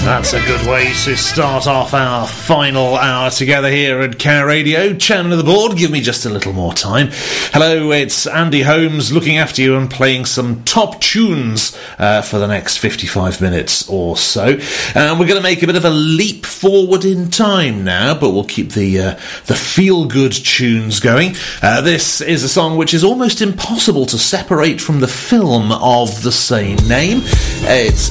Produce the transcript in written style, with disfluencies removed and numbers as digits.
That's a good way to start off our final hour together here at Care Radio. Chairman of the board, give me just a little more time. Hello, it's Andy Holmes looking after you and playing some top tunes for the next 55 minutes or so. We're going to make a bit of a leap forward in time now, but we'll keep the feel-good tunes going. This is a song which is almost impossible to separate from the film of the same name. It's